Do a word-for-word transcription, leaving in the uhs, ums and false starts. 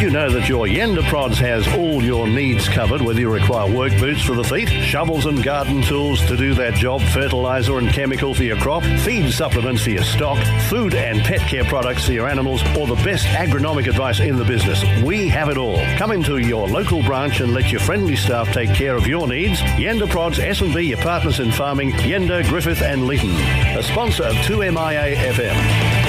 you know that your Yenda Prods has all your needs covered, whether you require work boots for the feet, shovels and garden tools to do that job, fertiliser and chemical for your crop, feed supplements for your stock, food and pet care products for your animals, or the best agronomic advice in the business. We have it all. Come into your local branch and let your friendly staff take care of your needs. Yenda Prods, S and B, your partners in farming, Yenda, Griffith and Lytton. A sponsor of two M I A F M.